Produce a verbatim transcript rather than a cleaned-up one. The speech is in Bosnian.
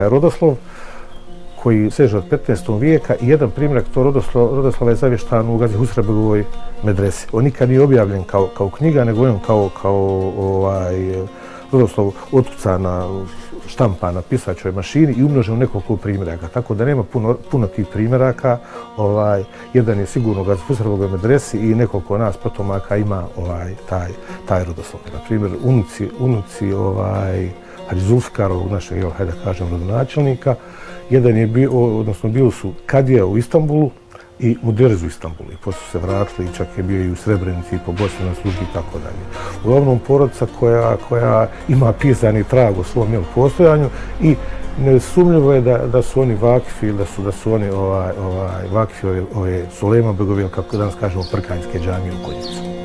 Rodoslov koji seže od petnaestog vijeka i jedan primjerak to Rodoslova, Rodoslova je zavještan u Gazi Husrebegovoj medresi. On nikad nije objavljen kao, kao knjiga, nego on kao, kao ovaj, Rodoslov otkucana, štampa na pisaćoj mašini i umnožen u nekoliko primjeraka. Tako da nema puno, puno tih primjeraka. Ovaj, jedan je sigurno u Gazi Husrebegovoj medresi i nekoliko nas potomaka ima ovaj, taj, taj Rodoslov. Na primjer, unuci, unuci ovaj, Hadži Zulfikarovog, našeg, evo, hajde da kažem, rodonačelnika. Jedan je bio, odnosno bili su kadija u Istanbulu i muderez u Istanbulu. I poslije su se vratili i čak je bio i u Srebrenici i po Bosni na službi i tako dalje. Uglavnom porodica koja, koja ima pisani trag o svom jel, postojanju i nesumnjivo je da, da su oni vakfi, da su, da su oni ovaj, ovaj, vakfi ove, ove Sulejman Begovi, kako danas kažemo, Prkanjske džamije u Konjicu.